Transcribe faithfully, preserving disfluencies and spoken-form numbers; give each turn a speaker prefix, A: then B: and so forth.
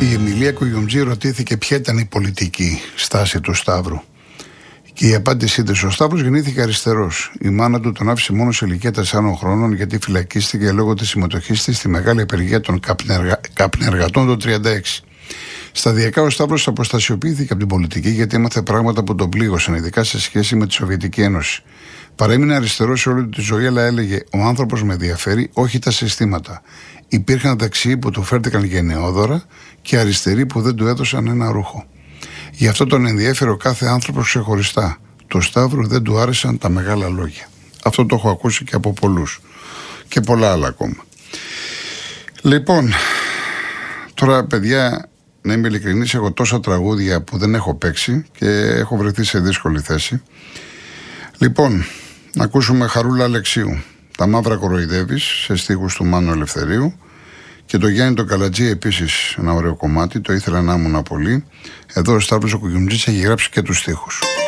A: Η Εμιλία Κουγιουμτζή ρωτήθηκε ποια ήταν η πολιτική στάση του Σταύρου. Και η απάντησή της: ο Σταύρος γεννήθηκε αριστερός. Η μάνα του τον άφησε μόνο σε ηλικία τεσσάρων χρόνων γιατί φυλακίστηκε λόγω της συμμετοχής της στη μεγάλη απεργία των καπνεργα... καπνεργατών το χίλια εννιακόσια τριάντα έξι. Σταδιακά ο Σταύρος αποστασιοποιήθηκε από την πολιτική γιατί έμαθε πράγματα που τον πλήγωσαν, ειδικά σε σχέση με τη Σοβιετική Ένωση. Παρέμεινε αριστερός σε όλη τη ζωή, αλλά έλεγε: ο άνθρωπος με ενδιαφέρει, όχι τα συστήματα. Υπήρχαν δεξιοί που του φέρθηκαν γενναιόδωρα και αριστεροί που δεν του έδωσαν ένα ρούχο. Γι' αυτό τον ενδιέφερε ο κάθε άνθρωπος ξεχωριστά. Του Σταύρου δεν του άρεσαν τα μεγάλα λόγια. Αυτό το έχω ακούσει και από πολλούς. Και πολλά άλλα ακόμα. Λοιπόν, τώρα παιδιά, να είμαι ειλικρινής, έχω τόσα τραγούδια που δεν έχω παίξει και έχω βρεθεί σε δύσκολη θέση. Λοιπόν, να ακούσουμε Χαρούλα Αλεξίου. Τα μαύρα κοροϊδεύεις, σε στίχους του Μάνου Ελευθερίου. Και το Γιάννη το Καλατζή επίσης ένα ωραίο κομμάτι, το ήθελα να ήμουν πολύ. Εδώ ο Σταύρος ο Κουγιουμτζής έχει γράψει και τους στίχους.